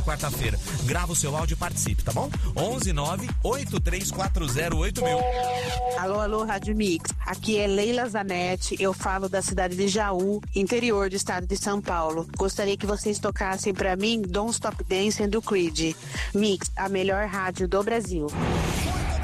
quarta-feira. Grava o seu áudio e participe, tá bom? 11983408000. Alô, Rádio Mix. Aqui é Leila Zanetti. Eu falo da cidade de Jaú, interior do estado de São Paulo. Gostaria que vocês tocassem pra mim Don't Stop Dancing do Creed. Mix, a melhor rádio do Brasil.